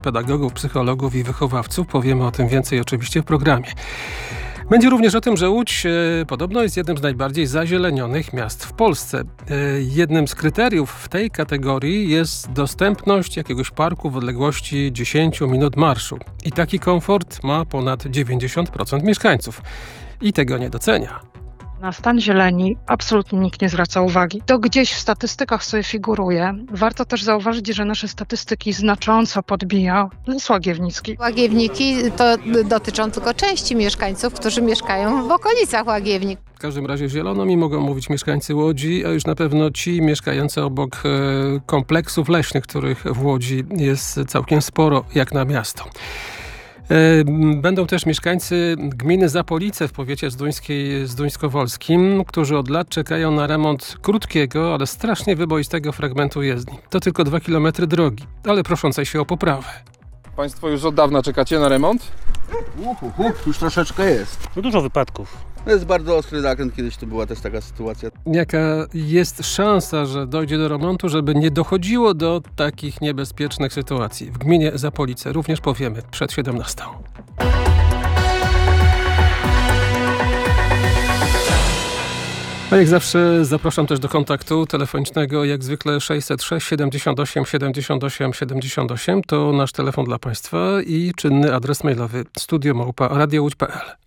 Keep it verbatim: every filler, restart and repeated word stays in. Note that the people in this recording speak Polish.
pedagogów, psychologów i wychowawców. Powiemy o tym więcej oczywiście w programie. Będzie również o tym, że Łódź e, podobno jest jednym z najbardziej zazielenionych miast w Polsce. E, jednym z kryteriów w tej kategorii jest dostępność jakiegoś parku w odległości dziesięć minut marszu. I taki komfort ma ponad dziewięćdziesiąt procent mieszkańców. I tego nie docenia. Na stan zieleni absolutnie nikt nie zwraca uwagi. To gdzieś w statystykach sobie figuruje. Warto też zauważyć, że nasze statystyki znacząco podbija Las Łagiewnicki. Łagiewniki to dotyczą tylko części mieszkańców, którzy mieszkają w okolicach Łagiewnik. W każdym razie zielono mi mogą mówić mieszkańcy Łodzi, a już na pewno ci mieszkający obok e, kompleksów leśnych, których w Łodzi jest całkiem sporo jak na miasto. Będą też mieszkańcy gminy Zapolice w powiecie zduńskiej, zduńskowolskim, którzy od lat czekają na remont krótkiego, ale strasznie wyboistego fragmentu jezdni. To tylko dwa kilometry drogi, ale proszącej się o poprawę. Państwo już od dawna czekacie na remont? Uch, uch, uch, już troszeczkę jest. No dużo wypadków. To jest bardzo ostry zakręt, kiedyś to była też taka sytuacja. Jaka jest szansa, że dojdzie do remontu, żeby nie dochodziło do takich niebezpiecznych sytuacji? W gminie Zapolice również powiemy przed siedemnastą. A jak zawsze zapraszam też do kontaktu telefonicznego, jak zwykle sześćset sześć siedemdziesiąt osiem siedemdziesiąt osiem siedemdziesiąt osiem to nasz telefon dla Państwa i czynny adres mailowy studio małpa radio łódź kropka pe el.